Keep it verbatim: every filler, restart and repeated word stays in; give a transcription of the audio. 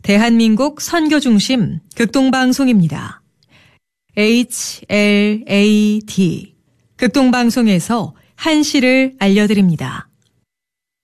대한민국 선교중심 극동방송입니다. 에이치 엘 에이 디 극동방송에서 한시를 알려드립니다.